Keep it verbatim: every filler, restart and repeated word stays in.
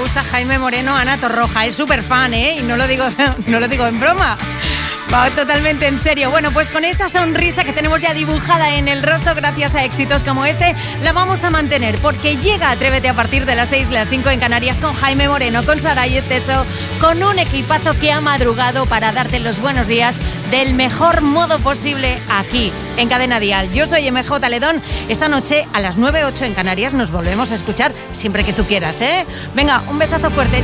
gusta Jaime Moreno, Ana Torroja. Es súper fan, ¿eh? Y no lo digo, no lo digo en broma. Va totalmente en serio. Bueno, pues con esta sonrisa que tenemos ya dibujada en el rostro gracias a éxitos como este, la vamos a mantener porque llega Atrévete a partir de las seis, las cinco en Canarias con Jaime Moreno, con Saray Esteso, con un equipazo que ha madrugado para darte los buenos días del mejor modo posible aquí en Cadena Dial. Yo soy M J Ledón. Esta noche a las nueve ocho en Canarias nos volvemos a escuchar siempre que tú quieras, ¿eh? Venga, un besazo fuerte.